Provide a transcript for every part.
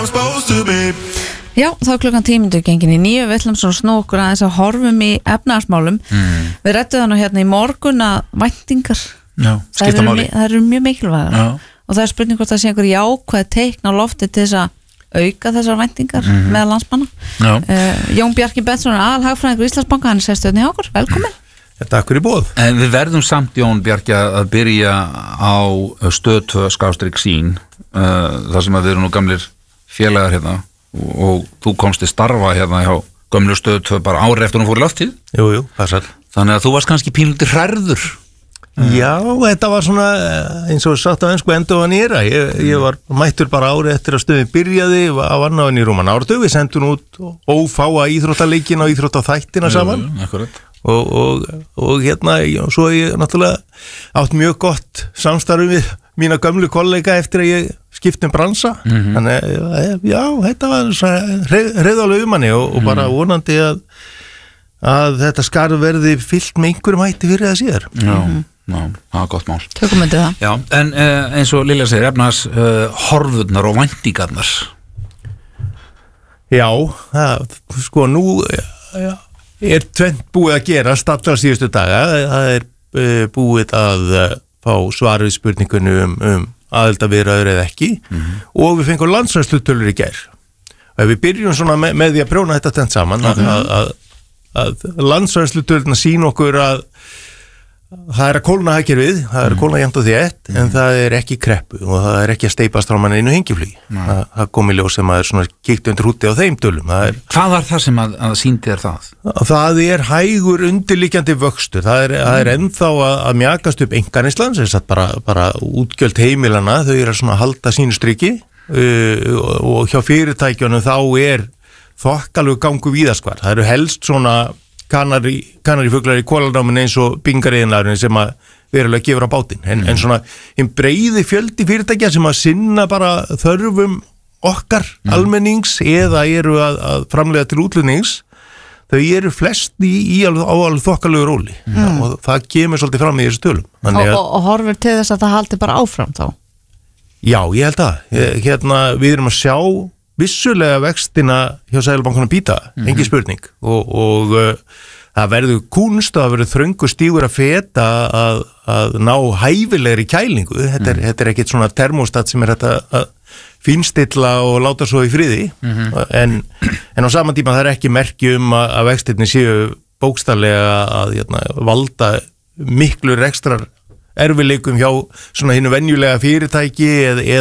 Já, þá klukkan 10 gengin í 9. Við ætlum svo snú okkur aðeins að horfum í efnahagsmálum. Við rættum það nú hérna í morgun að væntingar skipta máli. Það eru mjög mikilvægar. Og það er spurning hvort það sé einhver jákvæð teikn á lofti til þess að auka þessar væntingar með landsmanna. Jón Bjarki Benson er aðalhagfræðingur Íslandsbanka, hann er sérstjórn í okkur. Velkomin. Takk fyrir boð. En við verðum samt, Jón Bjarki, að byrja á Stöð 2/sín, þar sem að við erum nú gamlir félagar hérna og þú komst til starfa hérna hjá gömlu Stöð 2 bara ári eftir hún fór í loftið. Jú, passar. Þannig að þú varst kannski pínlítið hrærður. Já, þetta var svona eins og sagt á ensku enda ofan í era. Ég var mættur bara ári eftir að Stöðin byrjaði að vanna ofan í rúman áratug. Við sendum út ófáa íþróttaleikin og íþróttaþættina saman. Akkurat. Og hérna, svo ég náttúrulega átt mjög gott samstarfi við mína gömlu kollega eftir að ég skipti bransa. Þannig, já, þetta var reiðalega manni og bara vonandi að þetta skarf verði fyllt með einhverjum hætti fyrir það síðar. Já, það er gott mál. Tökum undir það. Já, en eins og Lilja segir, efnahags horfurnar og væntingarnar. Já, sko nú er tvennt búið að gera allra síðustu daga. Það er búið að fá svar við spurningunum aðildarviðræður eða ekki og við fengum landsræðslutölur í gær. Og ef við byrjum svona með því að prjóna þetta tvennt saman að landsræðslutölurna sín okkur að það er að kólna hagkerfið, það er að kólna jafnt og þétt, en það er ekki kreppu og það er ekki að steypast frá mann einu hengiflugi. Það kom í ljós sem að er svona kíkt undir húti á þeim tölum. Hvað var það sem að sýndi þér það? Það er hægur undirliggjandi vöxtur. Það er ennþá að mjakast upp einkaneyslan, sem sagt bara útgjöld heimilana, þau eru að svona halda sínu striki og hjá fyrirtækjunum þá er þokkalegu gangu víðaskvar. Það eru helst svona kanarifuglar í kólanáminn eins og bingariðinlarinn sem að verulega gefur á bátinn. En svona einn breiði fjöldi fyrirtækja sem að sinna bara þörfum okkar almennings eða eru að framleiða til útlutnings, þau eru flest á alveg þokkalegu róli og það kemur svolítið fram í þessu tölum. Og horfir til þess að það haldi bara áfram þá? Já, ég held að. Hérna, við erum að sjá vissulega vextina hjá Seðlabankanum býta, engin spurning og það verður kúnst og það verður þröngu stígur að feta að ná hæfilegri kælingu. Þetta er ekkit svona termostat sem er að fínstilla og láta svo í friði en á saman tíma það er ekki merki að vextirni séu bókstaflega að valda miklu rekstrar erfileikum hjá svona hinu venjulega fyrirtæki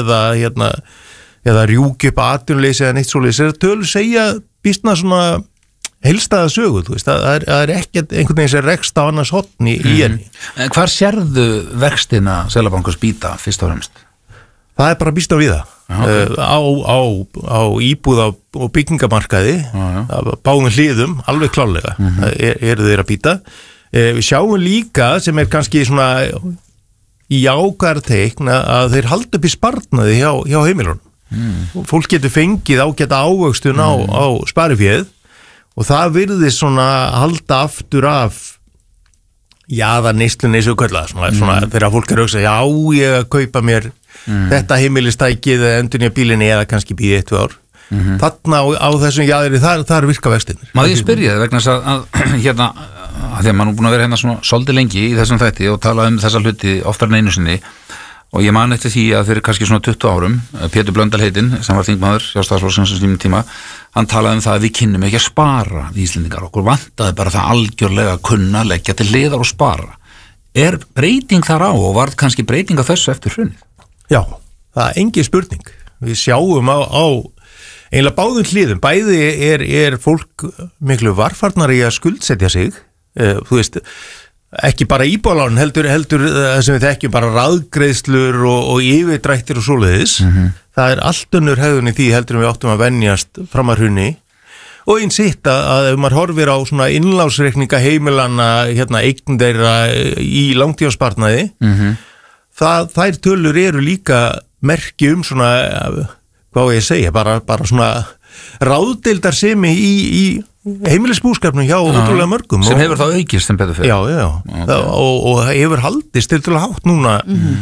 eða rjúki upp atvinnuleysi eða neitt svoleiðis. Tölur segja býstna svona heilstæða sögu, þú veist, það er ekkert einhvern veginn sem rekst á annars hotn í henni. En hvar sérðu vextina Seðlabankans býta fyrst og fremst? Það er bara býst á við það. Á íbúða og byggingamarkaði, báðum hliðum, alveg klálega eru þeir að býta. Við sjáum líka sem er kannski svona jákvæðar teikn að þeir halda upp í sparnaði hjá heimilunum. Fólk getur fengið ágæta ávöxtun á spariféð og það virðist svona halda aftur af það neyslunni eins og kalla svona þegar fólk er að hugsa ég að kaupa mér þetta heimilistækið eða endurnýja bílinni eða kannski býði 1-2 ár. Þarna á þessum jaðri þar virka vextinir. Má ég spyrja þig vegna að hérna að því að mann er búin að vera hérna svona svolítið lengi í þessum þætti og tala þessa hluti oftar en einu sinni og ég man eftir því að fyrir kannski svona 20 árum Pétur Blöndal heitinn sem var þingmaður hjá Sjálfstæðisflokksins á sínum tíma, hann talaði það að við kynnum ekki að spara við Íslendingar, okkur vantaði bara það algjörlega að kunna leggja til hliðar og spara. Er breyting þar á og var kannski breyting á þessu eftir hrunið? Já, það er engin spurning. Við sjáum á eiginlega báðum hliðum, bæði er fólk miklu varfarnar í að skuldsetja sig, þú veist, ekki bara íbúðalán heldur það sem við þekkjum bara ráðgreiðslur og yfirdrættir og svoleiðis. Það er allt önnur hegðun í því heldur við áttum að venjast fram að hruni og eins hitt að ef maður horfir á svona innlánsreikninga heimilana eign þeirra í langtímasparnaði þær tölur eru líka merki svona hvað ég segja, bara svona ráðdeildarsemi í heimilisbúskapnum hjá ótrúlega mörgum sem hefur þá aukist sem betur fyrir og hefur haldist til hátt núna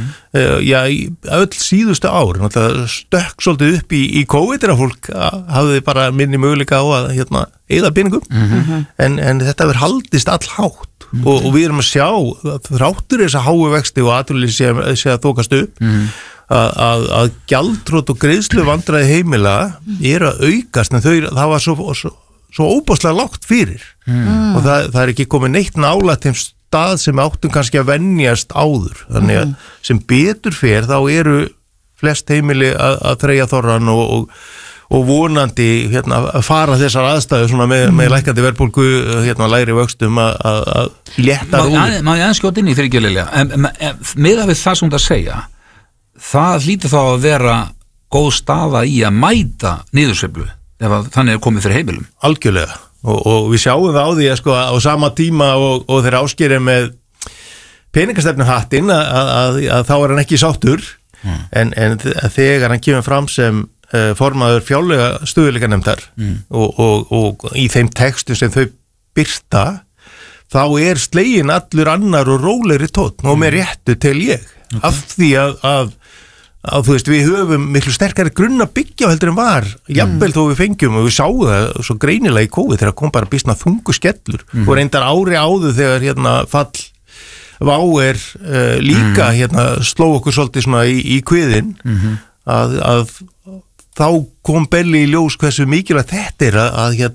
öll síðustu ár stökk svolítið upp í COVID að fólk hafði bara minni möguleika á að eyða peningum en þetta hefur haldist all hátt og við erum að sjá þráttur þess að háu vexti og atvinnulíf sé að þokast upp að gjaldþrot og greiðslu vandræði heimila að aukast en það var svo óbáslega lágt fyrir og það ekki komið neitt nálægt þeim stað sem áttum kannski að venjast áður þannig að sem betur fer þá eru flest heimili að þreyja þorran og vonandi að fara þessar aðstæður svona með lækkandi verðbólgu lægri vöxtum að létta rúður. Má ég aðeins skjóta inn í fyrir ekki Lilja miðað við það sem þú að segja það hlýtur þá að vera góð staða í að mæta niðursveiflu ef þannig komið fyrir heimilum. Algjörlega og við sjáum það á því að á sama tíma og þeir áskeri með peningastefnuhattinn að þá hann ekki sáttur en þegar hann kemur fram sem formaður fjárlega stöðugleikanefndar og í þeim textu sem þau birta þá sleginn allur annar og rólegri tónn og með réttu tel ég af því að þú veist, við höfum miklu sterkari grunn að byggja heldur en var jafnvel þó við fengjum og við sáum það svo greinilega í COVID þegar kom bara býsna þungu skellur og reyndar ári áður þegar fall vá líka sló okkur svolítið svona í kviðinn að þá kom belli í ljós hversu mikilvægt þetta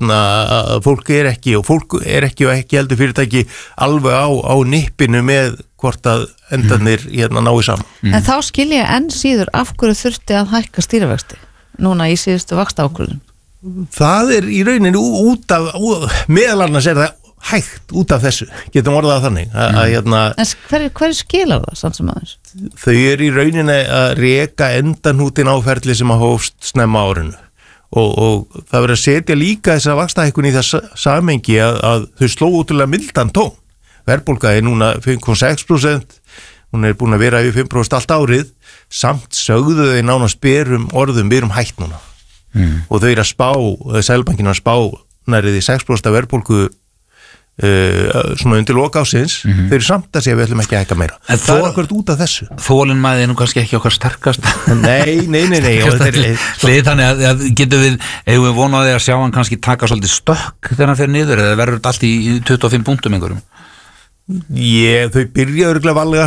að fólk ekki og ekki heldur fyrirtæki alveg á nippinu með hvort að endarnir náu saman. En þá skilja enn síður af hverju þurfti að hækka stýrivexti núna í síðustu vaxtaákvörðun? Það í rauninni út af, meðal annars það hægt út af þessu, getum orðað þannig En hver skilar það samt sem aðeins? Þau í rauninni að reka endanútin áferli sem að hófst snemma árinu og það verður að setja líka þessa vaxtahækkun í þess samhengi að þau sló útrúlega mildan tón verðbólga núna 5,6% hún búin að vera yfir 5% allt árið samt sögðu þau nánast berum orðum, við erum hætt núna og þau að spá, Seðlabankinn að spá nærið í 6% verðbólgu svona undir loka ásins þau samt að segja við ætlum ekki að hækka meira en það akkurat út af þessu þolinmæði nú kannski ekki okkar sterkast Nei þannig að getum við vonaði að sjá hann kannski taka svolítið stökk þegar hann fer niður eða verður þetta allt í 25 punktum einhverjum þau byrja örugglega valega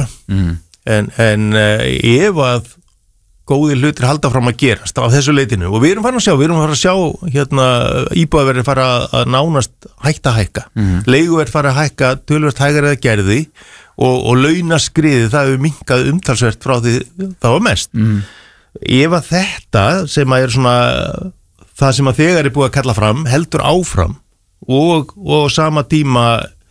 en ef að góðir hlutir halda fram að gerast á þessu leitinu og við erum farin að sjá íbúðaverðir fara að nánast hætta að hækka leiguverð fara að hækka töluvert hægari eða gerði og launaskriði það hefur minnkað umtalsvert frá því það var mest ef að þetta sem að svona það sem að þegar búið að kalla fram heldur áfram og sama tíma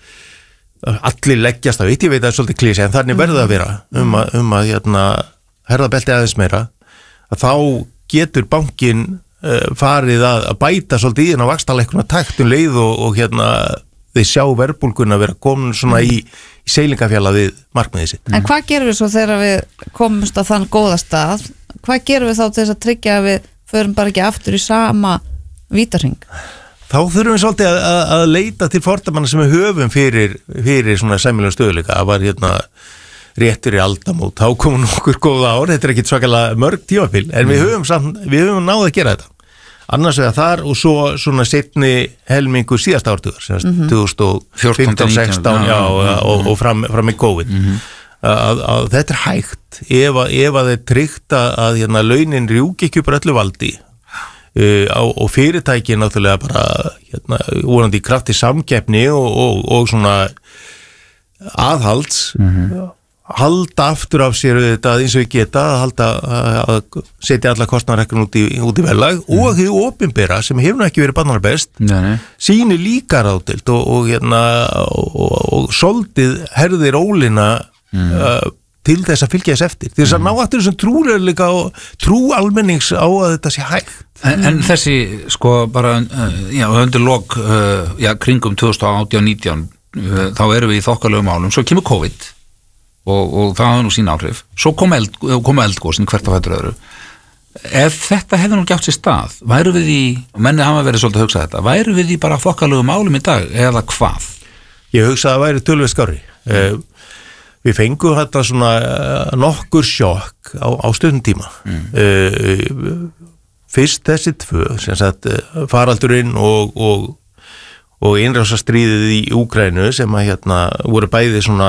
allir leggjast á eitt, ég veit að það svolítið klísi en þannig verður að vera að herðabelti aðeins meira að þá getur bankinn farið að bæta svolítið í vaxtalækkuna takt leið og þeir sjá verðbólguna vera komin svona í seilingafjalla við markmiðið sitt. En hvað gerum við svo þegar við komumst á þann góða stað? Hvað gerum við þá til þess að tryggja að við förum bara ekki aftur í sama vítarhring? Þá þurfum við svolítið að leita til fordæmanna sem við höfum fyrir svona sæmilegum stöðuleika. Það var réttur í aldamót, þá komum nokkur góða ár, þetta ekki svakalega mörg tímabil, en við höfum náð að gera þetta. Annars vegar þar og svo svona seinni helmingu síðasta ártugar, 2015-16 og fram í COVID. Að þetta hægt ef að þeir tryggt að launin rjúki ekki upp öllu valdi og fyrirtæki náttúrulega bara vonandi í krafti samkeppni og svona aðhalds halda aftur af sér þetta eins og við geta að setja alla kostnaðarhækkun út í verðlag og því opinbera sem hefur ekki verið barnar best sýnir líka ráðdeild og svolítið herðir ólina til þess að fylgja þess eftir til þess að ná aftur þessum trúleika og trú almennings á að þetta sé hægt en þessi sko bara undir lok kringum 2018-19 þá erum við í þokkalegum málum svo kemur COVID og það hafði nú sín áhrif svo kom eldgósin hvert á fætur öðru ef þetta hefði nú gjátt sér stað, væru við í, menni hafa verið svolítið að hugsa þetta, væru við í bara þokkalegu málum í dag, eða hvað? Ég hugsa að það væri töluvert skárri. Við fengum þetta svona nokkur sjokk á stundum tíma. Fyrst þessi tvö, sem sagt faraldurinn og innrásarstríðið í Úkraínu sem að voru bæði svona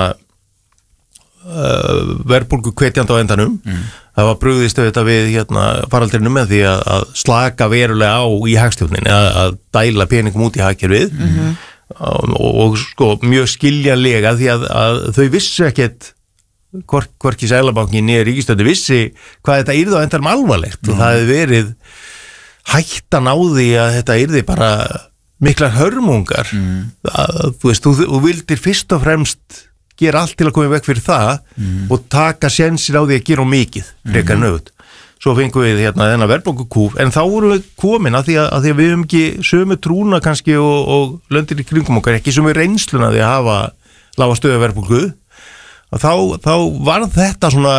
verðbólgu hvetjandi á endanum. Það var brugðist auðvitað við faraldurinn með því að slaka verulega á í hagstjórninni, að dæla peningum út í hagkerfið og sko mjög skiljanlega því að þau vissu ekkert hvorki Seðlabankinn né ríkisstjórnin vissi hvað þetta yrði á endanum alvarlegt og það hefði verið hættan á því að þetta yrði bara miklar hörmungar þú vildir fyrst og fremst gera allt til að koma vekk fyrir það og taka sénsir á því að gera mikið frekar nöðut. Svo fengum við þennan verðbólgukúf en þá vorum við komin að því að við höfum ekki sömu trúna kannski og löndir í kringum okkar, ekki sömu reynsluna því að hafa lága stöðu verðbólgu og þá varð þetta svona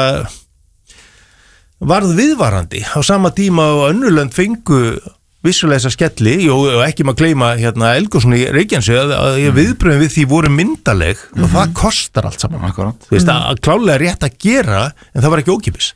varð viðvarandi á sama tíma og önnur lönd fengu vissulega þessa skelli og ekki maður gleyma Elgosson í Reykjanesi að viðbröðum við því voru myndaleg og það kostar allt saman. Þú veist að klálega rétt að gera en það var ekki ókipis.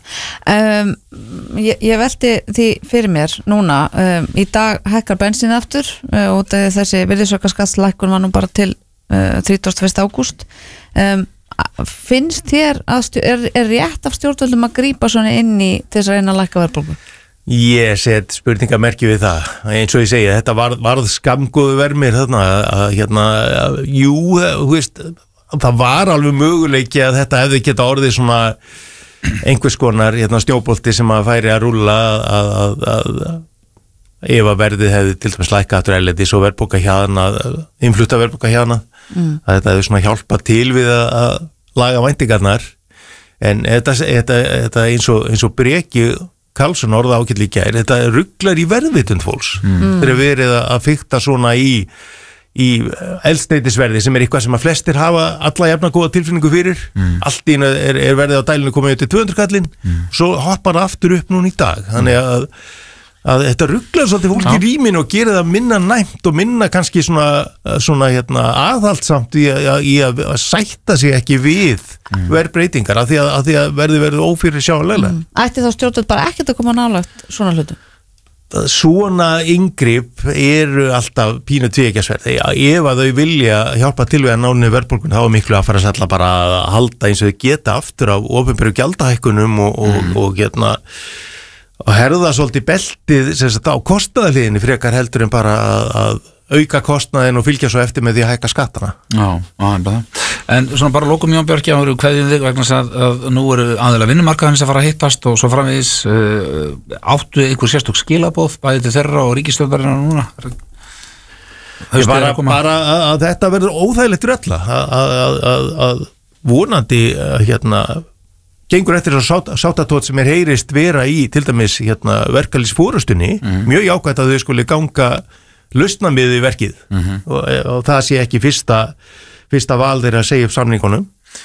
Ég velti því fyrir mér núna í dag hækkar bensín aftur og þessi virðisaukaskattslækkun var nú bara til 31. ágúst. Finnst þér að er rétt af stjórnvöldum að grípa svona inn í þess að reyna að lækka verðbólgu? Ég set spurningamerki við það eins og ég segi, þetta varð skammgóðu vermir þarna jú, þú veist það var alveg möguleiki að þetta hefði geta orðið svona einhvers konar snjóbolti sem að færi að rúlla að ef að verðið hefði til dæmis lækkað aftur erlendis og verðbólga hérna innflutta verðbólga hérna að þetta hefði svona hjálpað til við að laga væntingarnar en þetta eins og Breki Karlsson orða ágætli í gær, þetta ruglar í verðvitund fólks þegar verið að fikta svona í eldsneytisverði sem eitthvað sem að flestir hafa alla jafna góða tilfinningu fyrir allt í er verðið á dælinu komið til 200 kallinn, svo hoppar það aftur upp núna í dag, þannig að þetta ruglar svolítið fólk í rýminu og gerir það minna næmt og minna kannski svona aðhaldsamt í að sætta sig ekki við verðbreytingar af því að verður ófyrir sjáanlega. Ætti þá stjórnvöld bara ekkert að koma nálægt svona hlutum? Svona inngrip eru alltaf pínu tvíeggjasverð. Ef að þau vilja hjálpa til við að náni verðbólgun þá er miklu að fara sætla bara að halda eins og þau geta aftur af opinberu gjaldahækkunum og herða svolítið beltið á kostnaðarliðinni frekar heldur en bara að auka kostnaðin og fylgja svo eftir með því að hækka skattana. En svona bara lókum Jón Bjarki áður kveðjum þig vegna að nú eru aðeila vinnumarkaðins að fara að hittast og svo framvegis áttu einhver sérstök skilaboð bæði til þeirra og ríkisstjórnarinnar núna? Bara að þetta verður óþægilegt rölla að vonandi gengur eftir þess að sáttatótt sem heyrist vera í til dæmis verkalýðsforustunni mjög jákvæmt að þau skuli ganga lausnamiði í verkið og það sé ekki fyrsta val þeirra að segja upp samningunum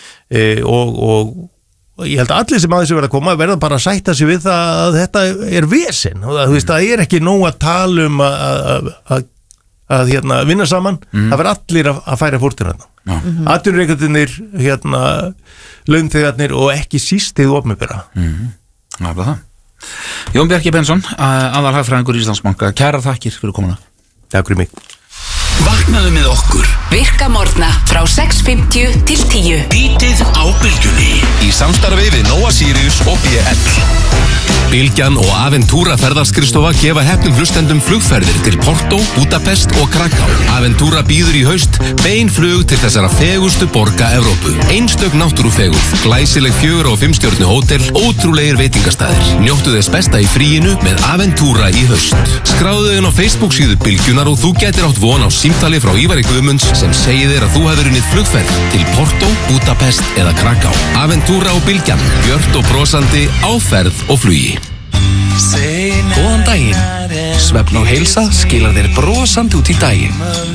og ég held að allir sem að þessu verða að koma verða bara að sætta sig við það að þetta er vesen og það er ekki nóg að tala um að vinna saman það verða allir að færa fórtinn þarna atvinnurekendur launþegarnir og ekki síst þið opinbera. Það er það. Jón Bjarki Benson, aðalhagfræðingur Íslandsbanka, kærar þakkir fyrir komuna. Takk fyrir mig. Vaknaðu með okkur. Virka morgna frá 6:50 til 10. Bítið á Bylgjunni. Í samstarfi við Nóa Sirius og BL. Bylgjan og Aventúra ferðarskrifstofa gefa heppnum hlustendum flugferðir til Porto, Budapest og Kraká. Aventúra býður í haust bein flug til þessara fegustu borga Evrópu. Einstök náttúrufegurð, glæsileg 4- og 5-stjörnu hótel, ótrúlegir veitingastæðir. Njóttu þess besta í fríinu með Aventúra í haust. Skráðu þig inn á Facebook síðu Bylgjunar og þú gætir átt von á símtali frá Ívari Guðmunds sem segir þér að þú hefur unnið flugferð til Porto, Budapest eða Kraká. Aventúra og Bylgjan, björt og brosandi á ferð og flugi. Góðan daginn. Svefn og heilsa skilar þér brosandi út í daginn.